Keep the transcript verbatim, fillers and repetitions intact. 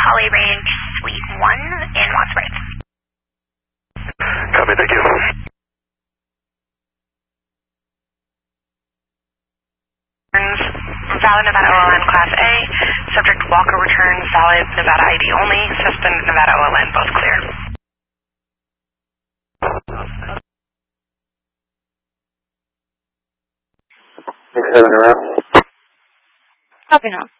Holly Range, Suite one in Watts Braith. Copy, thank you. Valid Nevada O L N Class A. Subject Walker returns valid Nevada I D only. Suspended Nevada O L N, both clear. Seven around. Copy now.